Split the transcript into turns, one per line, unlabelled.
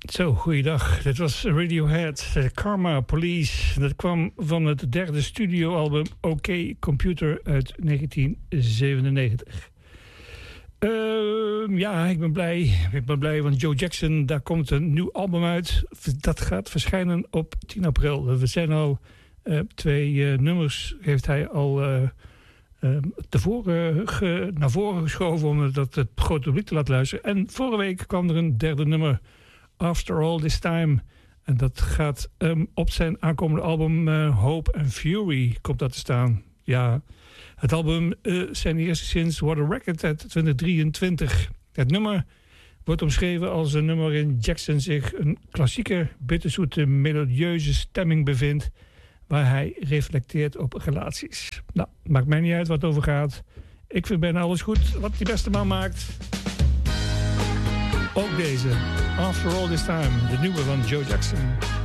Zo, goeiedag. Dit was Radiohead, Karma Police. Dat kwam van het derde studioalbum OK Computer uit 1997. Ja, ik ben blij. Ik ben blij, want Joe Jackson, daar komt een nieuw album uit. Dat gaat verschijnen op 10 april. We zijn al 2 nummers, heeft hij al naar voren geschoven om dat het grote publiek te laten luisteren. En vorige week kwam er een derde nummer, After All This Time. En dat gaat op zijn aankomende album Hope and Fury komt dat te staan. Ja, het album zijn eerste sinds What a Record uit 2023. Het nummer wordt omschreven als een nummer waarin Jackson zich een klassieke, bitterzoete, melodieuze stemming bevindt, waar hij reflecteert op relaties. Nou, maakt mij niet uit wat het over gaat. Ik vind bijna alles goed wat die beste man maakt. Ook deze, After All This Time, de nieuwe van Joe Jackson.